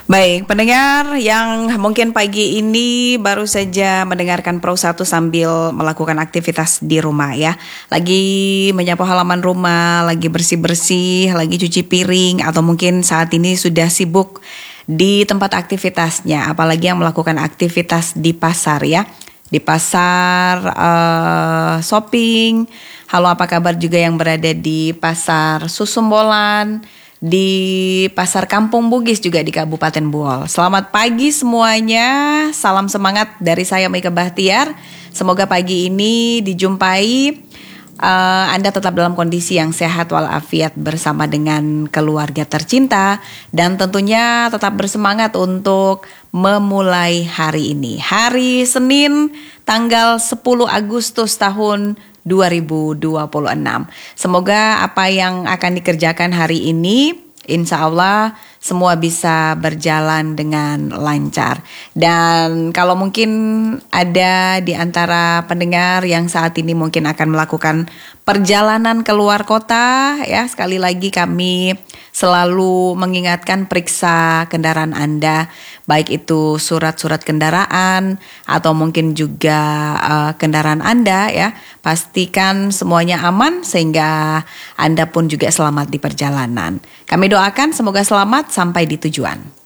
Baik, pendengar yang mungkin pagi ini baru saja mendengarkan Pro 1 sambil melakukan aktivitas di rumah ya. Lagi menyapu halaman rumah, lagi bersih-bersih, lagi cuci piring, atau mungkin saat ini sudah sibuk di tempat aktivitasnya. Apalagi yang melakukan aktivitas di pasar ya. Di pasar shopping. Halo, apa kabar juga yang berada di pasar Susumbolan, di Pasar Kampung Bugis juga di Kabupaten Buol. Selamat pagi semuanya, salam semangat dari saya Meika Bahtiar. Semoga pagi ini dijumpai Anda tetap dalam kondisi yang sehat walafiat bersama dengan keluarga tercinta. Dan tentunya tetap bersemangat untuk memulai hari ini. Hari Senin tanggal 10 Agustus tahun 2026. Semoga apa yang akan dikerjakan hari ini, insya Allah semua bisa berjalan dengan lancar. Dan kalau mungkin ada di antara pendengar yang saat ini mungkin akan melakukan perjalanan keluar kota, ya sekali lagi kami selalu mengingatkan periksa kendaraan Anda, baik itu surat-surat kendaraan atau mungkin juga kendaraan Anda ya. Pastikan semuanya aman sehingga Anda pun juga selamat di perjalanan. Kami doakan semoga selamat sampai di tujuan.